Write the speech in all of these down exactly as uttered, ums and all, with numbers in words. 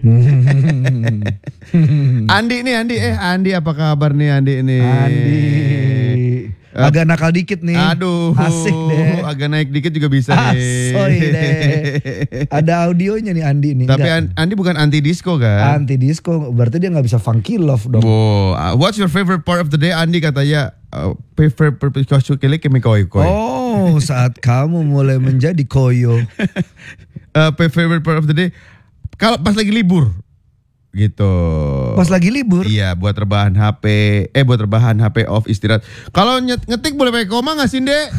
Andi nih, Andi eh Andi apa kabar nih Andi ini? Andi. Agak nakal dikit nih. Aduh. Asik deh. Agak naik dikit juga bisa nih. Asoy deh. Ada audionya nih Andi nih. Tapi enggak. Andi bukan anti disco kan? Anti disco, berarti dia nggak bisa funky love dong. Wow. Uh, what's your favorite part of the day? Andi katanya uh, favorite because you kilik koi koi. Oh, saat kamu mulai menjadi koyo. uh, favorite part of the day kalau pas lagi libur gitu. Pas lagi libur? Iya, buat rebahan H P, eh buat rebahan H P off istirahat. Kalau ngetik boleh pakai koma nggak sih, Dek?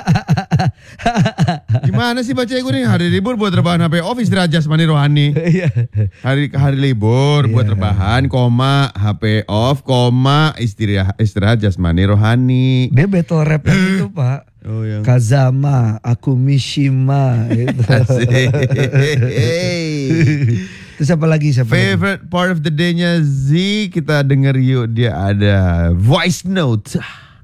Gimana sih baca gue nih? Hari libur buat rebahan H P off istirahat jasmani rohani. hari hari libur buat rebahan koma H P off koma istirahat istirahat jasmani rohani. Dia battle rap itu, Pak. Oh, yang... Kazama, aku Mishima gitu. Terus apa lagi? Siapa favorite lagi? part of the day-nya Z, kita denger yuk, dia ada voice note.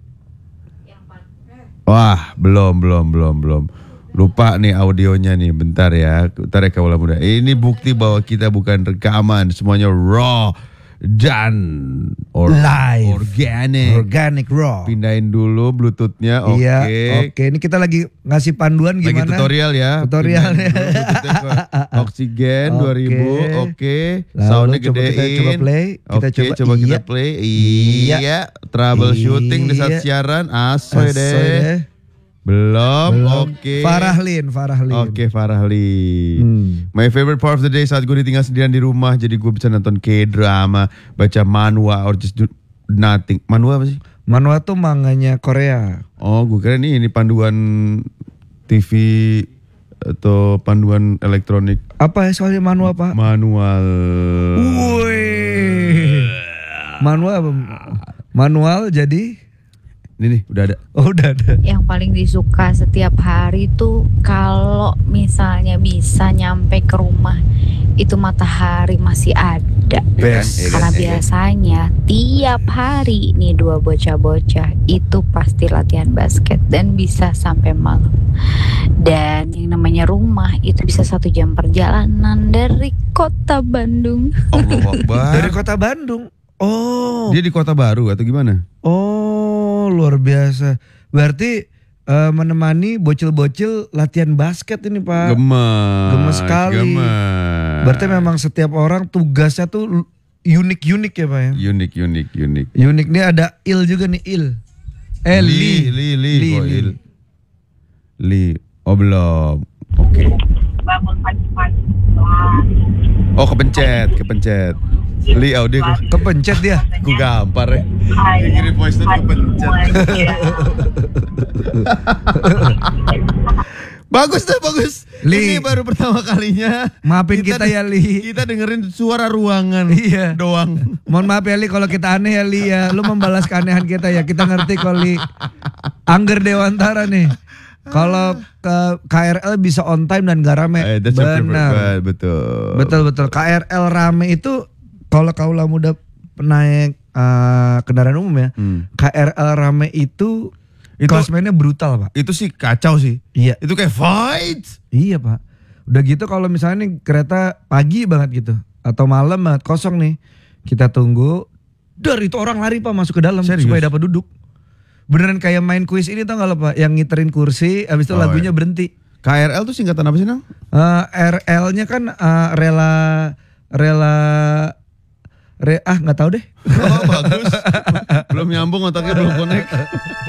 Wah, belum, belum, belum, belum. Lupa nih audionya nih, bentar ya. Bentar ya kawan muda. Ini bukti bahwa kita bukan rekaman, semuanya raw dan or live, organic, organic raw. Pindahin dulu bluetoothnya, oke. Iya, oke. Okay. Ini kita lagi ngasih panduan gimana? Lagi tutorial ya. Tutorial ya. Oksigen okay. dua ribu, oke. Okay. Soundnya gedein. Kita coba play. Kita okay, coba, coba iya. kita play. Iya. iya. Troubleshooting iya. di saat siaran. Asoy, Asoy deh. deh. Belum, oke. Okay. Farahlin, Farahlin. Oke, okay, Farahlin. Hmm. My favorite part of the day saat gue ditinggal sendirian di rumah, jadi gue bisa nonton K-drama, baca manhwa, or just do nothing. Manhwa apa sih? Manhwa tuh manganya Korea. Oh, gue kira ini ini panduan T V atau panduan elektronik. Apa ya soalnya manhwa, Pak? Manual. Woi. Manual apa? Manual jadi ini nih udah ada. Oh udah ada. Yang paling disuka setiap hari tuh kalau misalnya bisa nyampe ke rumah itu matahari masih ada. Best. Karena biasanya tiap hari nih dua bocah-bocah itu pasti latihan basket dan bisa sampai malam. Dan yang namanya rumah itu bisa satu jam perjalanan dari kota Bandung. Allah Akbar. Dari kota Bandung. Oh. Dia di Kota Baru atau gimana? Oh, luar biasa. Berarti uh, menemani bocil-bocil latihan basket ini, Pak. Gemes. Gemes sekali. Gemes. Berarti memang setiap orang tugasnya tuh unik-unik ya, Pak ya. Unik, unik, unik. Unik nih ada Il juga nih, Il. Eh, Li, Li, Li, Li. Oh, Li. Il. Li. Oh, belum. Oke. Okay. Bangun pagi-pagi. Oh, kepencet, kepencet. Li audio kepencet dia. Gue gampar ya. Kirim voice note kepencet. Bagus tuh, bagus. Li. Ini baru pertama kalinya. Maafin kita, kita ya, Li. Kita dengerin suara ruangan. Iya. Doang. Mohon maaf ya, Li, kalau kita aneh ya, Li ya. Lu membalas keanehan kita ya. Kita ngerti kok, Li. Angger Dewantara nih. Kalau ke K R L bisa on time dan gak rame. Eh, benar. Betul. Betul betul. K R L rame itu kalau kaulah muda naik uh, kendaraan umum ya. Hmm. K R L rame itu itu klasmennya brutal, Pak. Itu sih kacau sih. Iya. Itu kayak fight. Iya, Pak. Udah gitu kalau misalnya nih kereta pagi banget gitu atau malam banget kosong nih. Kita tunggu. Dari itu orang lari, Pak, masuk ke dalam. Serius? Supaya dapat duduk. Beneran kayak main kuis ini tau gak lo, Pak? Yang ngiterin kursi, abis itu oh, lagunya iya. berhenti. K R L tuh singkatan apa sih, Nang? Uh, R L-nya kan uh, rela rela re ah nggak tahu deh. Oh bagus. Belum nyambung otaknya, belum connect.